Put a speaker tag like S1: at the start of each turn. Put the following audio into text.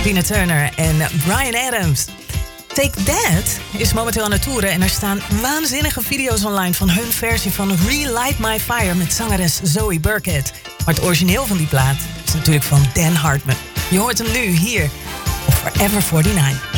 S1: Tina Turner en Bryan Adams. Take That is momenteel aan het toeren en er staan waanzinnige video's online van hun versie van Relight My Fire met zangeres Zoe Burkett. Maar het origineel van die plaat is natuurlijk van Dan Hartman. Je hoort hem nu hier op Forever 49.